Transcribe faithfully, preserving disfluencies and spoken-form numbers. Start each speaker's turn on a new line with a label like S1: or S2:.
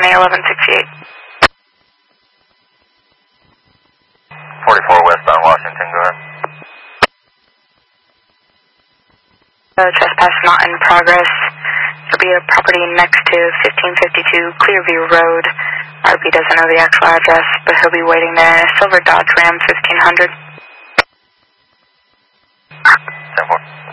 S1: A eleven sixty-eight.
S2: forty-four westbound Washington, go ahead.
S1: Uh, trespass not in progress. There'll be a property next to fifteen fifty-two Clearview Road. R B doesn't know the actual address, but he'll be waiting there. Silver Dodge Ram fifteen hundred.
S2: ten four.